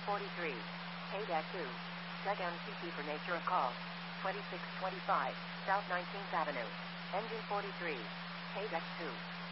43. Deck 2. Deck MCT for nature of call. 2625, South 19th Avenue. Engine 43. Deck 2.